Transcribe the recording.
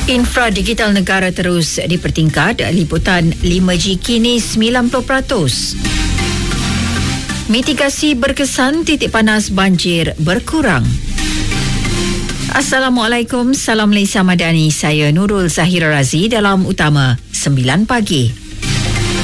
Infra digital negara terus dipertingkat, liputan 5G kini 90%. Mitigasi berkesan, titik panas banjir berkurang. Assalamualaikum, salam Malaysia Madani. Saya Nurul Zahira Razi dalam Utama 9 pagi.